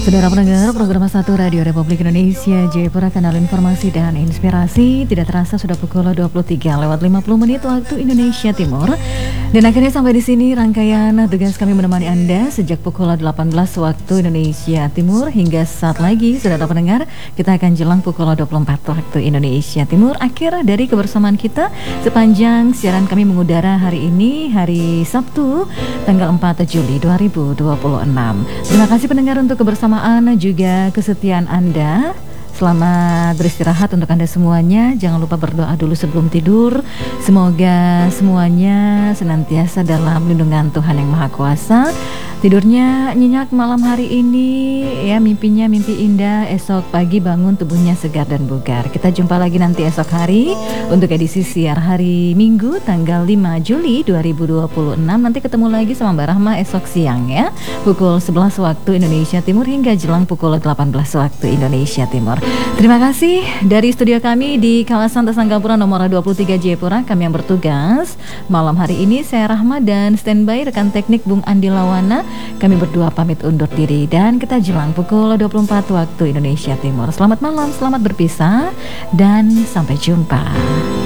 Saudara pendengar program 1 Radio Republik Indonesia Jayapura, kanal informasi dan inspirasi. Tidak terasa sudah pukul 23:50 waktu Indonesia Timur. Dan akhirnya sampai di sini rangkaian tugas kami menemani Anda sejak pukul 18 waktu Indonesia Timur hingga saat lagi. Saudara pendengar, kita akan jelang pukul 24 waktu Indonesia Timur. Akhir dari kebersamaan kita sepanjang siaran kami mengudara hari ini, hari Sabtu, tanggal 4 Juli 2026. Terima kasih pendengar untuk kebersamaan juga kesetiaan Anda. Selamat beristirahat untuk Anda semuanya. Jangan lupa berdoa dulu sebelum tidur. Semoga semuanya senantiasa dalam lindungan Tuhan Yang Maha Kuasa. Tidurnya nyenyak malam hari ini, ya, mimpinya mimpi indah. Esok pagi bangun tubuhnya segar dan bugar. Kita jumpa lagi nanti esok hari untuk edisi siar hari Minggu tanggal 5 Juli 2026. Nanti ketemu lagi sama Mbak Rahma esok siang, ya, pukul 11 waktu Indonesia Timur hingga jelang pukul 18 waktu Indonesia Timur. Terima kasih dari studio kami di kawasan Tesanggapura nomor 23 Jayapura. Kami yang bertugas malam hari ini, saya Rahma dan standby rekan teknik Bung Andi Lawana. Kami berdua pamit undur diri dan kita jelang pukul 24 waktu Indonesia Timur. Selamat malam, selamat berpisah dan sampai jumpa.